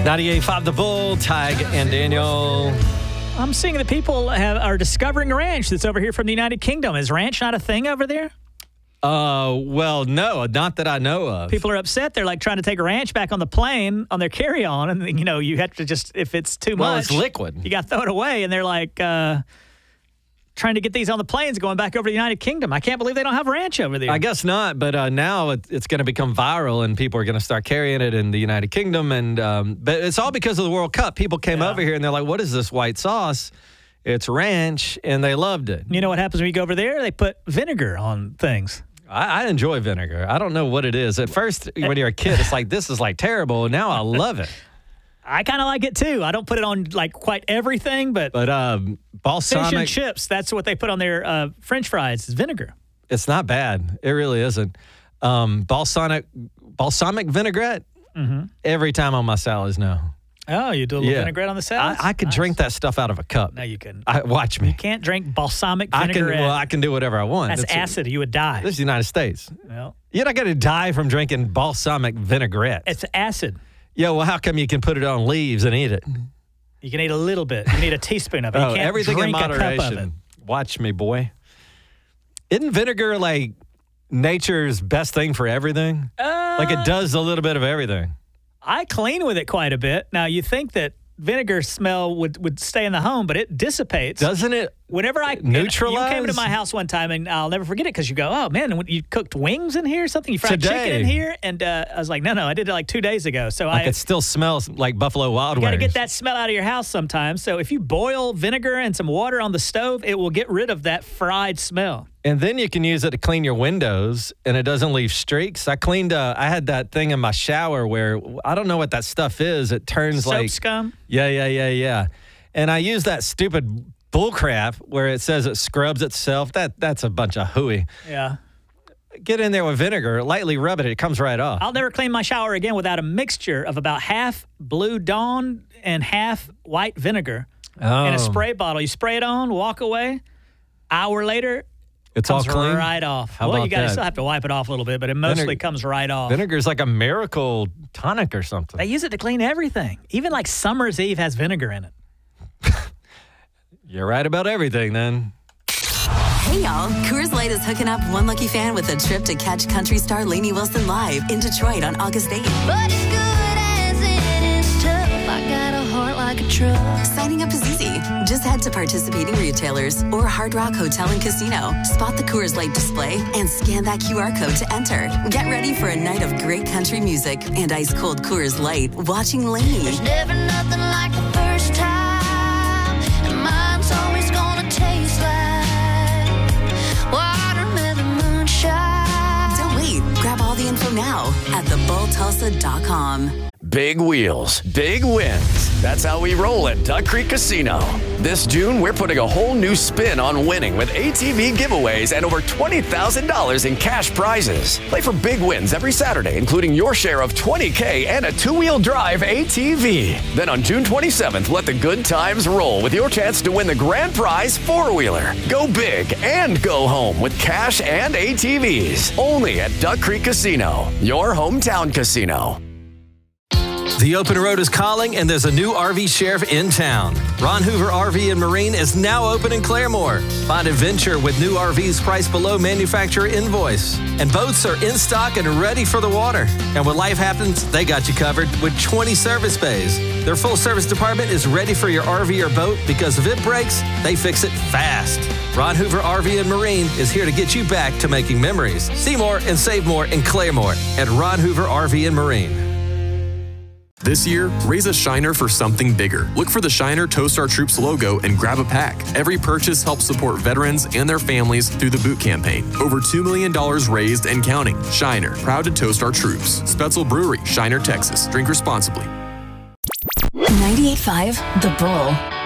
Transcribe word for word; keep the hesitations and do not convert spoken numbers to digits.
ninety-eight point five The Bull, Tig and Daniel. I'm seeing that people have, are discovering a ranch that's over here from the United Kingdom. Is ranch not a thing over there? Uh, well, no, not that I know of. People are upset. They're like trying to take a ranch back on the plane on their carry-on, and you know you have to just if it's too well, much, it's liquid. You got to throw it away. And they're like uh, trying to get these on the planes going back over to the United Kingdom. I can't believe they don't have ranch over there. I guess not, but uh, now it, it's going to become viral, and people are going to start carrying it in the United Kingdom. And um, but it's all because of the World Cup. People came Yeah. over here and they're like, "What is this white sauce?" It's ranch, and they loved it. You know what happens when you go over there? They put vinegar on things. I, I enjoy vinegar. I don't know what it is. At first, when you're a kid, it's like, this is like terrible. Now I love it. I kind of like it too. I don't put it on like quite everything, but, But um, fish balsamic, and chips, that's what they put on their uh, French fries is vinegar. it's not bad. It really isn't. Um, balsamic, balsamic vinaigrette, Mm-hmm. every time on my salads now. Oh, you do a little Yeah. vinaigrette on the salad? I, I could drink that stuff out of a cup. No, you couldn't. I, watch me. You can't drink balsamic I can. vinaigrette. Well, I can do whatever I want. That's acid. You would die. This is the United States. Well, You're not going to die from drinking balsamic vinaigrette. it's acid. Yeah, well, how come you can put it on leaves and eat it? You can eat a little bit. You need a teaspoon of it. You Oh, can't everything in drink a cup of it. moderation. Watch me, boy. Isn't vinegar like nature's best thing for everything? Uh, Like it does a little bit of everything. I clean with it quite a bit. Now, you think that vinegar smell would, would stay in the home, but it dissipates. Doesn't it? Whenever I Neutralize? you came to my house one time, and I'll never forget it because you go, "Oh man, when you cooked wings in here, or something you fried Today. chicken in here," and uh, I was like, "No, no, I did it like two days ago." So Like I it still smells like Buffalo Wild got to Wings. get that smell out of your house sometimes. So if you boil vinegar and some water on the stove, it will get rid of that fried smell. And then you can use it to clean your windows, and it doesn't leave streaks. I cleaned. Uh, I had that thing in my shower where I don't know what that stuff is. It turns Soap like scum. yeah, yeah, yeah, yeah. And I use that stupid bullcrap where it says it scrubs itself. That that's a bunch of hooey. Yeah. Get in there with vinegar, lightly rub it. It comes right off. I'll never clean my shower again without a mixture of about half Blue Dawn and half white vinegar oh, in a spray bottle. You spray it on, walk away. Hour later, It's all comes clean. right off. How well, about you got to that? still have to wipe it off a little bit, but it mostly Vinegar- comes right off. Vinegar's like a miracle tonic or something. They use it to clean everything. Even like Summer's Eve has vinegar in it. You're right about everything, then. Hey, y'all. Coors Light is hooking up one lucky fan with a trip to catch country star Lainey Wilson live in Detroit on August eighth. But it's good as it is tough. I got a heart like a truck. Signing up is easy. Just head to participating retailers or Hard Rock Hotel and Casino. Spot the Coors Light display and scan that Q R code to enter. Get ready for a night of great country music and ice-cold Coors Light watching Lainey. There's never nothing like the first time. And mine's always gonna taste like watermelon moonshine. Don't wait. Grab all the info now at the bull tulsa dot com. Big wheels, big wins. That's how we roll at Duck Creek Casino. This June, we're putting a whole new spin on winning with A T V giveaways and over twenty thousand dollars in cash prizes. Play for big wins every Saturday, including your share of twenty K and a two-wheel drive A T V. Then on June twenty-seventh, let the good times roll with your chance to win the grand prize four-wheeler. Go big and go home with cash and A T Vs. Only at Duck Creek Casino, your hometown casino. The open road is calling, and there's a new R V sheriff in town. Ron Hoover R V and Marine is now open in Claremore. Find adventure with new R Vs priced below manufacturer invoice. And boats are in stock and ready for the water. And when life happens, they got you covered with twenty service bays. Their full service department is ready for your R V or boat because if it breaks, they fix it fast. Ron Hoover R V and Marine is here to get you back to making memories. See more and save more in Claremore at Ron Hoover R V and Marine. This year, raise a Shiner for something bigger. Look for the Shiner Toast Our Troops logo and grab a pack. Every purchase helps support veterans and their families through the boot campaign. Over two million dollars raised and counting. Shiner, proud to toast our troops. Spetzel Brewery, Shiner, Texas. Drink responsibly. ninety-eight point five The Bull.